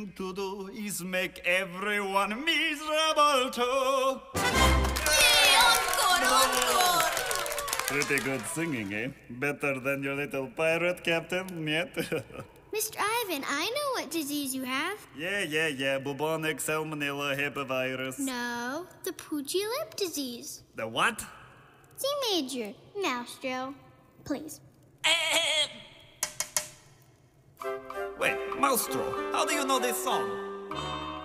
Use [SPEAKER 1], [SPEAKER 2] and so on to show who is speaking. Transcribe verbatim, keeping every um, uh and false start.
[SPEAKER 1] to do is make everyone miserable too.
[SPEAKER 2] Yay, encore, encore!
[SPEAKER 1] Pretty good singing, eh? Better than your little pirate captain, yet?
[SPEAKER 3] Mister Ivan, I know what disease you have.
[SPEAKER 1] Yeah, yeah, yeah. Bubonic salmonella herpesvirus.
[SPEAKER 3] No, the Poochie lip disease.
[SPEAKER 1] The what?
[SPEAKER 3] C major. Maestro, please.
[SPEAKER 1] Wait, Maestro, how do you know this song?